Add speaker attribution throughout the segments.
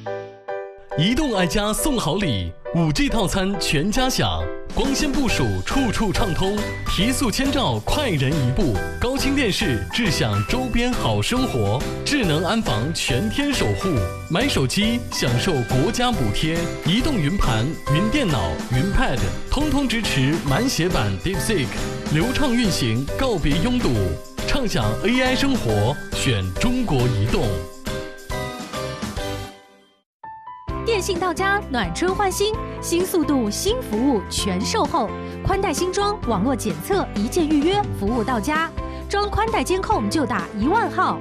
Speaker 1: 移动爱家送好礼，5G 套餐全家享，光纤部署处处畅通，提速千兆快人一步，高清电视智享周边好生活，智能安防全天守护，买手机享受国家补贴，移动云盘、云电脑、云 Pad 通通支持满血版 DeepSeek， 流畅运行，告别拥堵，畅享 AI 生活，选中国移动。
Speaker 2: 电信到家，暖春换新，新速度、新服务全售后，宽带新装，网络检测，一键预约，服务到家。装宽带监控就打1万号。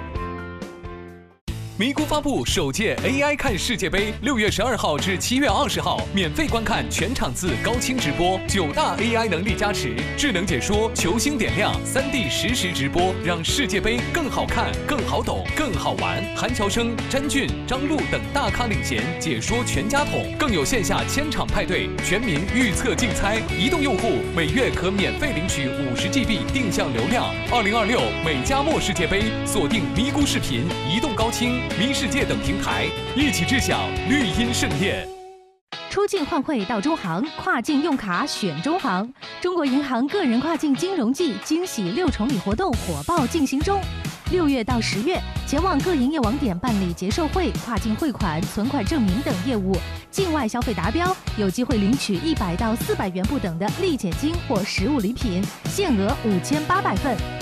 Speaker 3: 咪咕发布首届 AI 看世界杯，6月12号至7月20号，免费观看全场次高清直播，9大 AI 能力加持，智能解说，球星点亮，3D 实时直播，让世界杯更好看、更好懂、更好玩。韩乔生、詹俊、张璐等大咖领衔，解说全家桶，更有线下千场派对，全民预测竞猜。移动用户每月可免费领取50GB 定向流量。2026美加墨世界杯，锁定咪咕视频、移动高清、咪世界等平台，一起智享绿茵盛宴。
Speaker 2: 出境换汇到中行，跨境用卡选中行。中国银行个人跨境金融季惊喜6重礼活动火爆进行中。6月到10月，前往各营业网点办理结售汇、跨境汇款、存款证明等业务，境外消费达标，有机会领取100到400元不等的立减金或实物礼品，限额5800份。